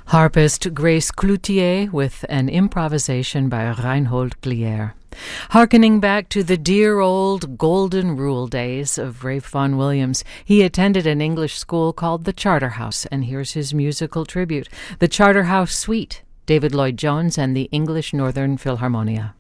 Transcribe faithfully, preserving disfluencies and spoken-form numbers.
Harpist Grace Cloutier with an improvisation by Reinhold Glier. Harkening back to the dear old golden rule days of Ralph Vaughan Williams, he attended an English school called the Charterhouse, and here's his musical tribute, the Charterhouse Suite, David Lloyd Jones and the English Northern Philharmonia.